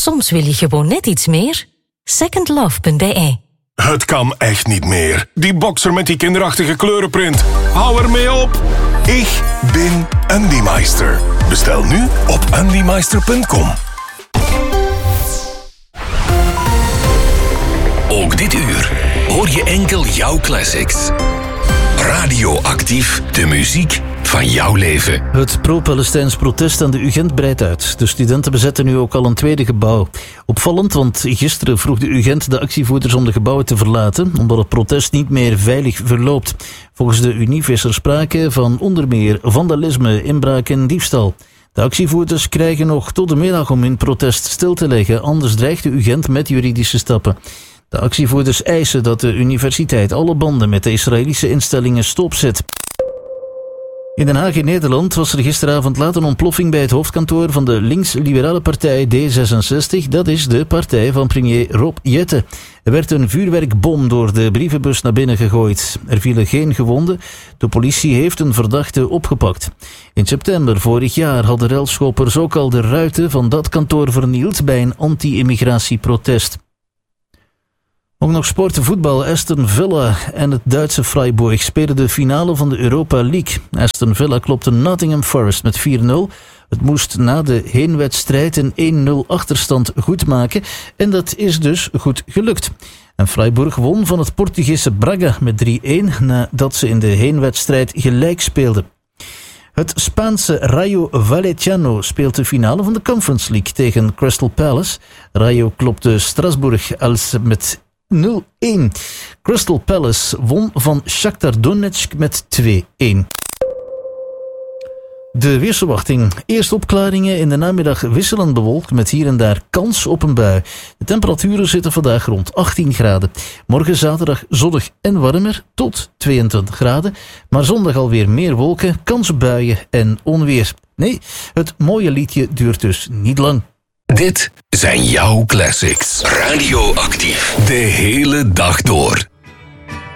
Soms wil je gewoon net iets meer. Secondlove.be. Het kan echt niet meer. Die boxer met die kinderachtige kleurenprint. Hou ermee op. Ik ben Andy Meister. Bestel nu op andymeister.com. Ook dit uur hoor je enkel jouw classics. Radioactief, de muziek van jouw leven. Het pro-Palestijns protest aan de UGent breidt uit. De studenten bezetten nu ook al een tweede gebouw. Opvallend, want gisteren vroeg de UGent de actievoerders om de gebouwen te verlaten, omdat het protest niet meer veilig verloopt. Volgens de Unief is er sprake van onder meer vandalisme, inbraak en diefstal. De actievoerders krijgen nog tot de middag om hun protest stil te leggen, anders dreigt de UGent met juridische stappen. De actievoerders eisen dat de universiteit alle banden met de Israëlische instellingen stopzet. In Den Haag in Nederland was er gisteravond laat een ontploffing bij het hoofdkantoor van de links-liberale partij D66. Dat is de partij van premier Rob Jetten. Er werd een vuurwerkbom door de brievenbus naar binnen gegooid. Er vielen geen gewonden. De politie heeft een verdachte opgepakt. In september vorig jaar hadden relschoppers ook al de ruiten van dat kantoor vernield bij een anti-immigratieprotest. Ook nog sport, voetbal. Aston Villa en het Duitse Freiburg spelen de finale van de Europa League. Aston Villa klopte Nottingham Forest met 4-0. Het moest na de heenwedstrijd een 1-0 achterstand goedmaken en dat is dus goed gelukt. En Freiburg won van het Portugese Braga met 3-1 nadat ze in de heenwedstrijd gelijk speelden. Het Spaanse Rayo Vallecano speelt de finale van de Conference League tegen Crystal Palace. Rayo klopte Strasbourg als met 0-1. Crystal Palace won van Shakhtar Donetsk met 2-1. De weersverwachting. Eerst opklaringen, in de namiddag wisselend bewolkt met hier en daar kans op een bui. De temperaturen zitten vandaag rond 18 graden. Morgen zaterdag zonnig en warmer tot 22 graden. Maar zondag alweer meer wolken, kans op buien en onweer. Nee, het mooie liedje duurt dus niet lang. Dit zijn jouw classics. Radioactief. De hele dag door.